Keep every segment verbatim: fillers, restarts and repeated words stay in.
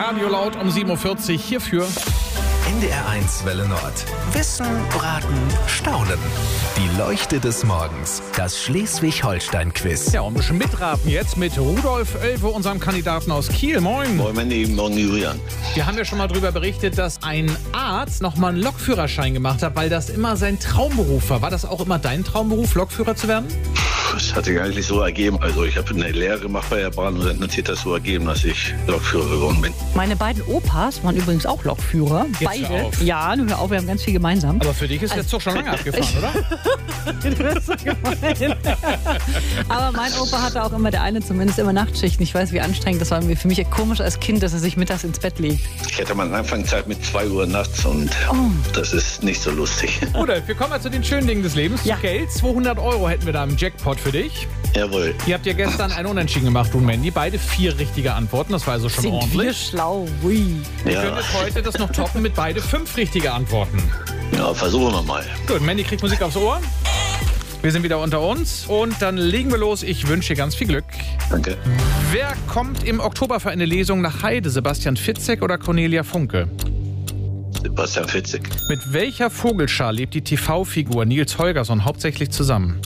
Radio laut um sieben Uhr vierzig hierfür. N D R eins Welle Nord. Wissen, Raten, Staunen. Die Leuchte des Morgens. Das Schleswig-Holstein-Quiz. Ja, und ein bisschen mitraten jetzt mit Rudolf Oelwe, unserem Kandidaten aus Kiel. Moin. Moin, mein Lieben, morgen Julian. Wir haben ja schon mal darüber berichtet, dass ein Arzt nochmal einen Lokführerschein gemacht hat, weil das immer sein Traumberuf war. War das auch immer dein Traumberuf, Lokführer zu werden? Das hat sich eigentlich so ergeben. Also ich habe eine Lehre gemacht bei der Bahn und dann hat sich das so ergeben, dass ich Lokführer geworden bin. Meine beiden Opas waren übrigens auch Lokführer. Jetzt Beide. hör auf. Ja, hör auf, wir haben ganz viel gemeinsam. Aber für dich ist der Zug schon lange abgefahren, oder? Das ist so gemein. Aber mein Opa hatte auch immer, der eine zumindest, immer Nachtschichten. Ich weiß, wie anstrengend das war. Für mich komisch als Kind, dass er sich mittags ins Bett legt. Ich hatte mal eine Anfangszeit mit zwei Uhr nachts und Oh. das ist nicht so lustig. Rudolf, wir kommen mal zu den schönen Dingen des Lebens. Ja. Geld, zweihundert Euro hätten wir da im Jackpot für dich. Jawohl. Ihr habt ja gestern ein Unentschieden gemacht, du und Mandy. Beide vier richtige Antworten, das war also schon Sind wir ordentlich. schlau. Ui. Wir Ja. können jetzt heute das noch toppen mit beide fünf richtige Antworten. Ja, versuchen wir mal. Gut, Mandy kriegt Musik aufs Ohr. Wir sind wieder unter uns und dann legen wir los. Ich wünsche dir ganz viel Glück. Danke. Wer kommt im Oktober für eine Lesung nach Heide? Sebastian Fitzek oder Cornelia Funke? Sebastian Fitzek. Mit welcher Vogelschar lebt die T V-Figur Nils Holgersson hauptsächlich zusammen?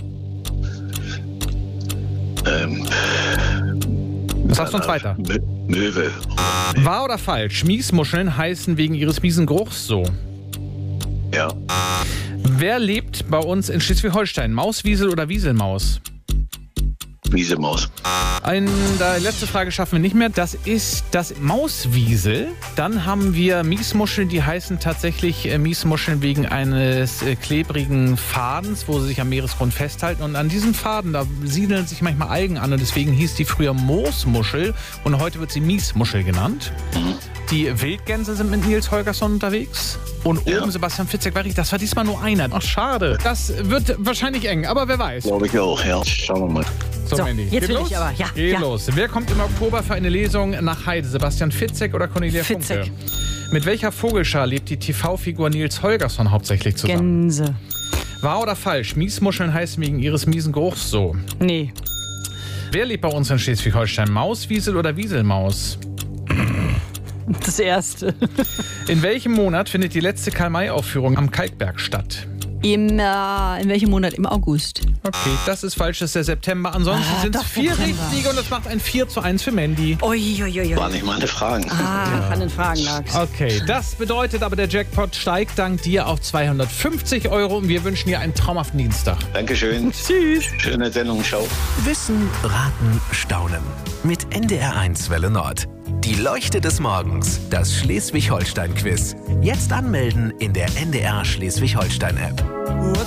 Ähm, Was sagst du uns weiter? Mö- Möwe. Wahr oder falsch? Miesmuscheln heißen wegen ihres miesen Geruchs so. Ja. Wer lebt bei uns in Schleswig-Holstein? Mauswiesel oder Wieselmaus? Wiesemaus. Eine letzte Frage schaffen wir nicht mehr. Das ist das Mauswiesel. Dann haben wir Miesmuscheln, die heißen tatsächlich äh, Miesmuscheln wegen eines äh, klebrigen Fadens, wo sie sich am Meeresgrund festhalten. Und an diesem Faden, da siedeln sich manchmal Algen an. Und deswegen hieß die früher Moosmuschel und heute wird sie Miesmuschel genannt. Die Wildgänse sind mit Nils Holgersson unterwegs. Und Ja. oben Sebastian Fitzek war richtig. Das war diesmal nur einer. Ach, schade. Das wird wahrscheinlich eng, aber wer weiß. Glaube ich auch, ja. Schauen wir mal. So, So, Mandy. jetzt Geht will los? ich aber, ja, Geht ja. los. Wer kommt im Oktober für eine Lesung nach Heide? Sebastian Fitzek oder Cornelia Fitzek. Funke? Mit welcher Vogelschar lebt die T V-Figur Nils Holgersson hauptsächlich zusammen? Gänse. Wahr oder falsch? Miesmuscheln heißen wegen ihres miesen Geruchs so. Nee. Wer lebt bei uns in Schleswig-Holstein? Mauswiesel oder Wieselmaus? Das erste. In welchem Monat findet die letzte Karl-May-Aufführung am Kalkberg statt? Im, äh, in welchem Monat? Im August. Okay, das ist falsch, das ist der September. Ansonsten Ah, sind es doch, vier September. Richtige und das macht ein vier zu eins für Mandy. Uiuiui. Waren nicht meine Fragen. Ah, an den Fragen lag's. Okay, das bedeutet aber, der Jackpot steigt dank dir auf zweihundertfünfzig Euro und wir wünschen dir einen traumhaften Dienstag. Dankeschön. Tschüss. Schöne Sendung. Ciao. Wissen, Raten, Staunen. Mit N D R eins Welle Nord. Die Leuchte des Morgens. Das Schleswig-Holstein-Quiz. Jetzt anmelden in der N D R Schleswig-Holstein-App.